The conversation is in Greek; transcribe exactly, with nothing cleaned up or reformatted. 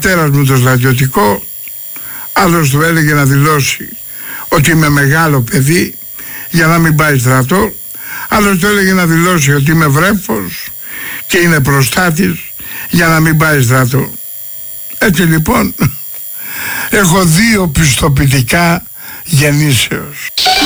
πατέρας μου το στρατιωτικό, άλλος του έλεγε να δηλώσει ότι είμαι μεγάλο παιδί για να μην πάει στρατό, άλλος του έλεγε να δηλώσει ότι είμαι βρέφος και είναι προστάτης για να μην πάει στρατό. Έτσι λοιπόν έχω δύο πιστοποιητικά γεννήσεως.